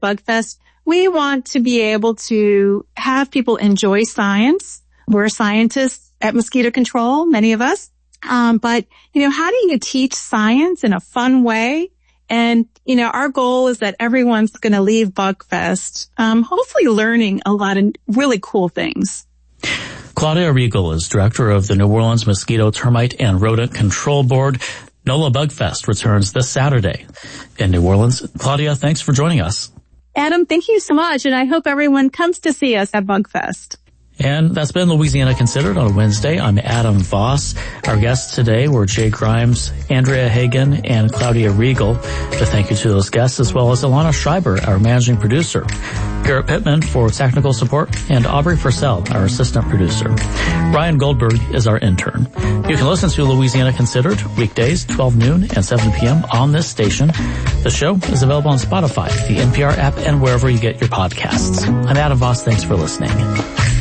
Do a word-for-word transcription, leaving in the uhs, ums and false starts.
BugFest, we want to be able to have people enjoy science. We're scientists at Mosquito Control, many of us. Um, but, you know, how do you teach science in a fun way? And, you know, our goal is that everyone's going to leave BugFest, um, hopefully learning a lot of really cool things. Claudia Riegel is director of the New Orleans Mosquito, Termite, and Rodent Control Board. NOLA BugFest returns this Saturday in New Orleans. Claudia, thanks for joining us. Adam, thank you so much, and I hope everyone comes to see us at BugFest. And that's been Louisiana Considered on a Wednesday. I'm Adam Voss. Our guests today were Jay Grimes, Andrea Hagen, and Claudia Riegel. A thank you to those guests, as well as Alana Schreiber, our managing producer, Garrett Pittman for technical support, and Aubrey Purcell, our assistant producer. Brian Goldberg is our intern. You can listen to Louisiana Considered weekdays, twelve noon and seven p.m. on this station. The show is available on Spotify, the N P R app, and wherever you get your podcasts. I'm Adam Voss. Thanks for listening.